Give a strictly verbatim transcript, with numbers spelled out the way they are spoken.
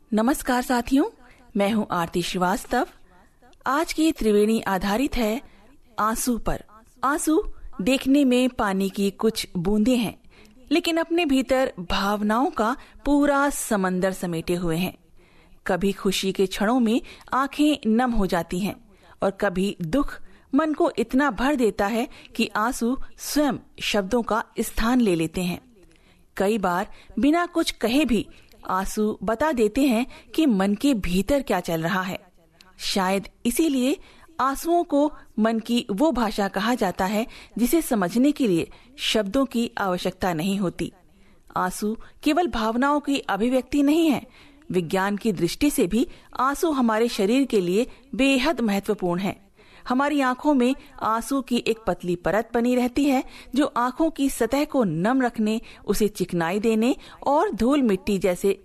नमस्कार साथियों, मैं हूं आरती श्रीवास्तव। आज की त्रिवेणी आधारित है आंसू पर। आंसू देखने में पानी की कुछ बूंदें हैं, लेकिन अपने भीतर भावनाओं का पूरा समंदर समेटे हुए हैं। कभी खुशी के क्षणों में आंखें नम हो जाती हैं और कभी दुख मन को इतना भर देता है कि आंसू स्वयं शब्दों का स्थान ले लेते हैं। कई बार बिना कुछ कहे भी आंसू बता देते हैं कि मन के भीतर क्या चल रहा है। शायद इसीलिए आंसुओं को मन की वो भाषा कहा जाता है जिसे समझने के लिए शब्दों की आवश्यकता नहीं होती। आंसू केवल भावनाओं की अभिव्यक्ति नहीं है। विज्ञान की दृष्टि से भी आंसू हमारे शरीर के लिए बेहद महत्वपूर्ण है। हमारी आंखों में आंसू की एक पतली परत बनी रहती है जो आंखों की सतह को नम रखने, उसे चिकनाई देने और धूल मिट्टी जैसे